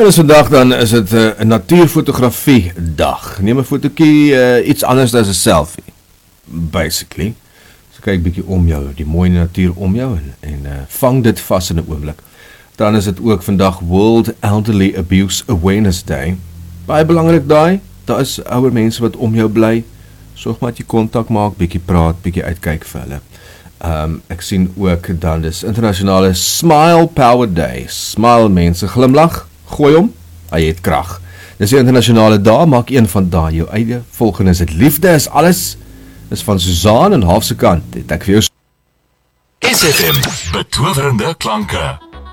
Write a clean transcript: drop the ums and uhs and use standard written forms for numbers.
En is vandag dan is dit 'n natuurfotografie dag. Neem 'n fotootjie, iets anders as 'n selfie. Basically. So kyk bietjie om jou, die mooi natuur om jou en vang dit vas in 'n oomblik. Dan is dit ook vandag World Elderly Abuse Awareness Day. Baie belangrik daai, daar is ouer mense wat om jou bly. Sorg maar dat jy kontak maak, bietjie praat, bietjie uitkyk vir hulle. Ek sien ook dan dis internasionale Smile Power Day. Smile mense, glimlag, gooi hom, hy het krag. Dis die internasionale dag, maak een van daai jou eie. Volgende is dit liefde is alles. Dis van Suzanne en half se kant. Het ek vir jou SFM, betowerende klanke.